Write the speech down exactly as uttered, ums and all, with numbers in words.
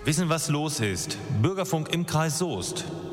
Wissen, was los ist. Bürgerfunk im Kreis Soest.